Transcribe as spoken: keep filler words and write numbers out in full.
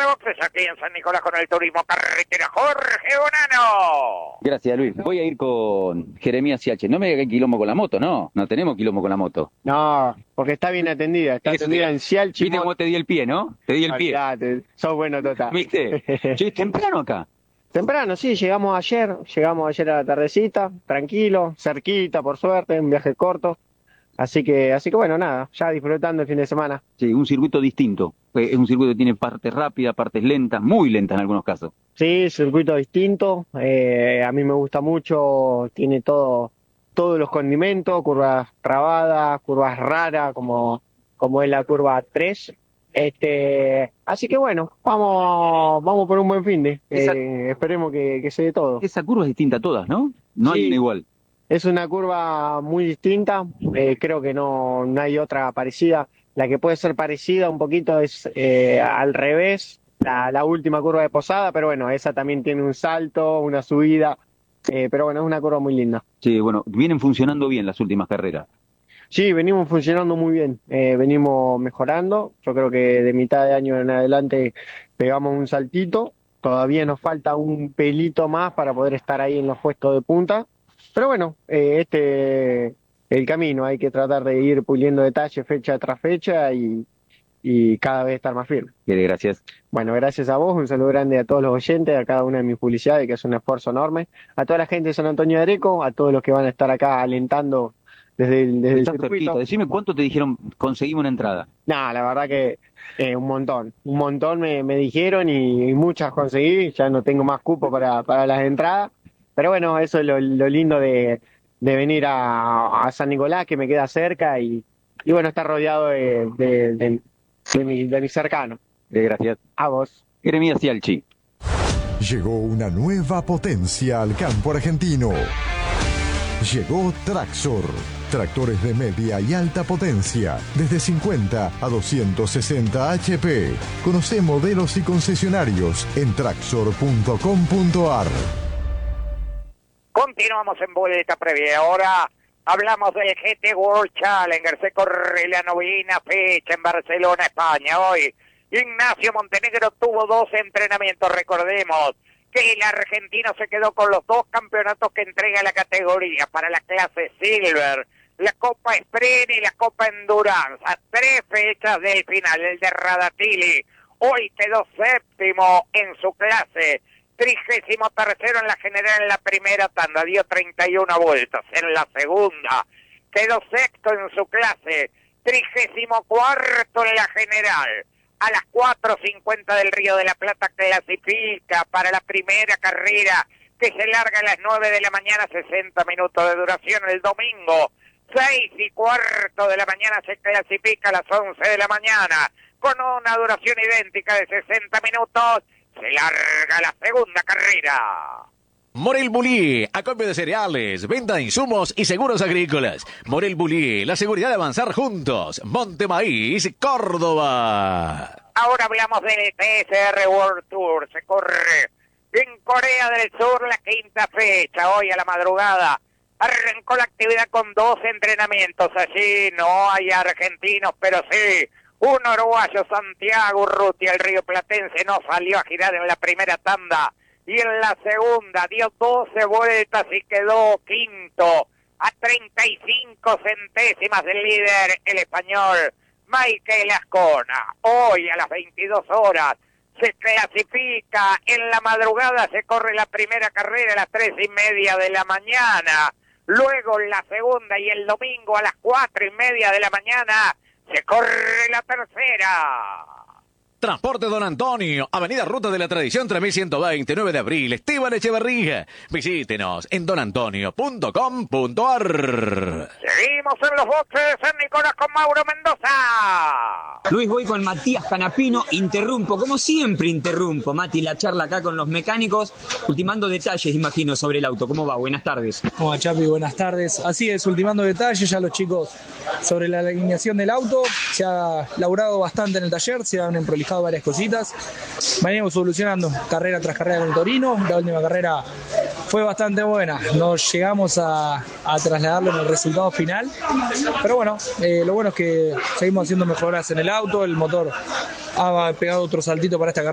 de boxes aquí en San Nicolás con el turismo carretera Jorge Bonano. Gracias, Luis. Voy a ir con Jeremías Siache. No me diga que hay quilombo con la moto, no. No tenemos quilombo con la moto. No, porque está bien atendida. Está Eso atendida te- en Sialchi. Viste cómo te di el pie, ¿no? Te di el pie. Olvídate, sos bueno total. ¿Viste? Che, es temprano acá. Temprano, sí, llegamos ayer, llegamos ayer a la tardecita, tranquilo, cerquita, por suerte, un viaje corto. Así que, así que bueno, nada, ya disfrutando el fin de semana. Sí, un circuito distinto. Eh, Es un circuito que tiene partes rápidas, partes lentas, muy lentas en algunos casos. Sí, circuito distinto, eh, a mí me gusta mucho, tiene todo, todos los condimentos, curvas trabadas, curvas raras, como, como es la curva tres. Este, así que bueno, vamos, vamos por un buen fin de, Esa- eh, esperemos que, que se dé todo. Esa curva es distinta a todas, ¿no? No hay Sí. una igual. Es una curva muy distinta, eh, creo que no, no hay otra parecida. La que puede ser parecida un poquito es eh, al revés, la, la última curva de Posada, pero bueno, esa también tiene un salto, una subida, eh, pero bueno, es una curva muy linda. Sí, bueno, vienen funcionando bien las últimas carreras. Sí, venimos funcionando muy bien, eh, venimos mejorando, yo creo que de mitad de año en adelante pegamos un saltito, todavía nos falta un pelito más para poder estar ahí en los puestos de punta. Pero bueno, eh, este el camino, hay que tratar de ir puliendo detalles fecha tras fecha y, y cada vez estar más firme. Que gracias. Bueno, gracias a vos, un saludo grande a todos los oyentes, a cada una de mis publicidades, que es un esfuerzo enorme, a toda la gente de San Antonio de Areco, a todos los que van a estar acá alentando desde el, desde el Estás circuito. cerquita. Decime cuánto te dijeron, conseguimos una entrada. Nada, la verdad que eh, un montón, un montón me, me dijeron y, y muchas conseguí, ya no tengo más cupo para, para las entradas, pero bueno, eso es lo, lo lindo de, de venir a, a San Nicolás, que me queda cerca y, y bueno, estar rodeado de, de, de, de mi, de mi cercano. Que gracias. A vos. Jeremías Sialchi. Llegó una nueva potencia al campo argentino. Llegó Traxor. Tractores de media y alta potencia, desde cincuenta a doscientos sesenta H P. Conoce modelos y concesionarios en traxor punto com punto ar. Continuamos en vuelta previa. Ahora hablamos del G T World Challenger. Se corre la novena fecha en Barcelona, España. Hoy Ignacio Montenegro tuvo dos entrenamientos. Recordemos que el argentino se quedó con los dos campeonatos que entrega la categoría para la clase Silver, la Copa Sprint y la Copa Endurance, a tres fechas del final. El de Radatili hoy quedó séptimo en su clase, trigésimo tercero en la general en la primera tanda, dio treinta y una vueltas. En la segunda quedó sexto en su clase, trigésimo cuarto en la general. A las cuatro cincuenta del Río de la Plata clasifica para la primera carrera que se larga a las nueve de la mañana, sesenta minutos de duración. El domingo, seis y cuarto de la mañana, se clasifica a las once de la mañana con una duración idéntica de sesenta minutos. Se larga la segunda carrera. Morel Bullier, acopio de cereales, venta de insumos y seguros agrícolas. Morel Bullier, la seguridad de avanzar juntos. Monte Maíz, Córdoba. Ahora hablamos del T S R World Tour. Se corre en Corea del Sur la quinta fecha. Hoy a la madrugada arrancó la actividad con dos entrenamientos. Allí no hay argentinos, pero sí un uruguayo, Santiago Urrutia, el río platense, no salió a girar en la primera tanda. Y en la segunda dio doce vueltas y quedó quinto a treinta y cinco centésimas del líder, el español Michael Ascona. Hoy a las veintidós horas se clasifica, en la madrugada se corre la primera carrera a las tres y media de la mañana. Luego la segunda y el domingo a las cuatro y media de la mañana se corre la tercera. Transporte Don Antonio, Avenida Ruta de la Tradición tres mil ciento veinte, nueve de abril, Esteban Echeverría. Visítenos en don antonio punto com punto ar. Seguimos en los boxes de San Nicolás con Mauro Mendoza. Luis, voy con Matías Canapino, interrumpo, como siempre interrumpo, Mati, la charla acá con los mecánicos, ultimando detalles, imagino, sobre el auto. ¿Cómo va? Buenas tardes. ¿Cómo va, Chapi? Buenas tardes. Así es, ultimando detalles, ya los chicos sobre la alineación del auto, se ha laburado bastante en el taller, se han emprolijado varias cositas, venimos solucionando carrera tras carrera con el Torino. La última carrera fue bastante buena, no llegamos a, a trasladarlo en el resultado final, pero bueno, eh, lo bueno es que seguimos haciendo mejoras en el auto, el motor ha pegado otro saltito para esta carrera.